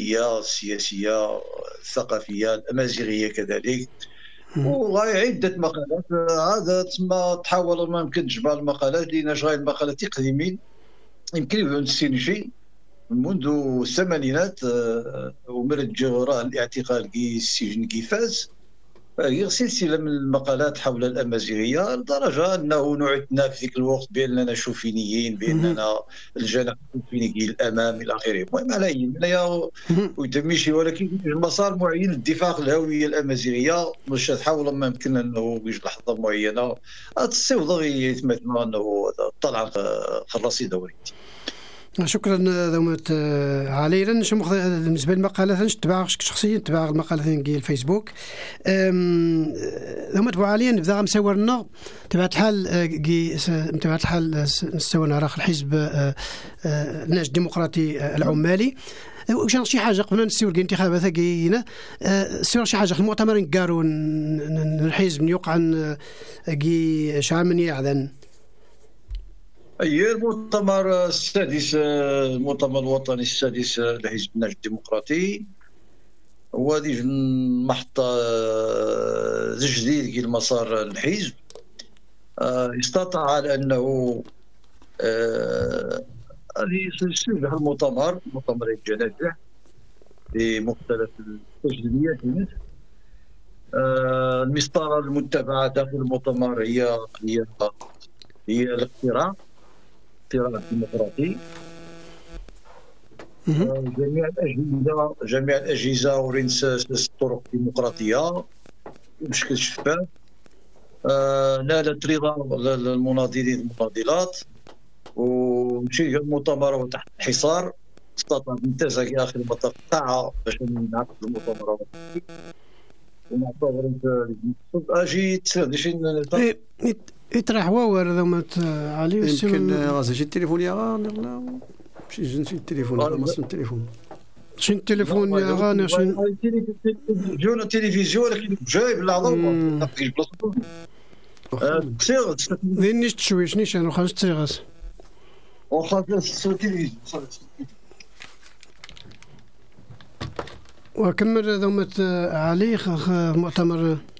الدينية، السياسية، الثقافية، الأمازيغية كذلك. وعدة مقالات هذا تسمى تحول ما يمكن تجمع المقالات لأن غير المقالات تقديمين يمكن يبدو نسينجي منذ الثمانينات ومرد جوراء الاعتقال كي السجن كي فاز سلسلة من المقالات حول الأمازيغية لدرجة أنه نعدنا في ذيك الوقت بأننا شوفينيين، بأننا الجناح الشوفيني الأمام إلى آخره. المهم على أي ويتمشي، ولكن مسار معين للدفاع عن الهوية الأمازيغية باش تحاول ما يمكن أنه يجي لحظة معينة الصوت يتمثل أنه طلع خلصي دوري. شكرا دومت علي. لن نشوف بالنسبه للمقالات نتبع شخصيا نتبع المقالات نجي الفيسبوك دومت علي نبدا مسورنا تبعت الحال تبعت الحال نستوى راخ الحزب النهج الديمقراطي العمالي وش شي حاجه قبل نسيو الانتخابات كاينه سير شي حاجه المؤتمر قالوا الحزب يوقع كي شعب من يعلن أي المؤتمر السادس، المؤتمر الوطني السادس لحزب النهج الديمقراطي هو ديج محطة جديد في المسار الحزب. استطاع على أنه يستنجح المؤتمر الجنازة بمختلف التجربيات. المسطرة المتبعة داخل المؤتمر هي الاقتراع الديمقراطي. جميع الأجهزة ورنس الطرق الديمقراطية بشكل شفاف. نالت رضا المناضلين والمناضلات ومشي المؤتمر تحت الحصار. استطاع بامتياز في آخر المطاف قاعة باش نعقد المؤتمر ونعتبر أجي يطرح واور دومت علي يمكن غازي شي التليفون يا غا ماشي جنسي التليفون ما اسم التليفون شي التليفون يا غا شي التلفزيون لكن جايب العظم نقي بلاصتو كثير دينيش تشويش نيشان وخرج تيغاس وخاصة التلفزيون. وكمل دومت علي مؤتمر